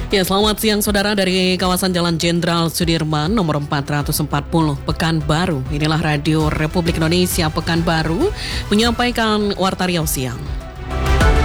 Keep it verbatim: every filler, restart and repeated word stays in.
Ya, selamat siang saudara dari kawasan Jalan Jenderal Sudirman nomor empat ratus empat puluh Pekanbaru. Inilah Radio Republik Indonesia Pekanbaru menyampaikan Warta Riau Siang.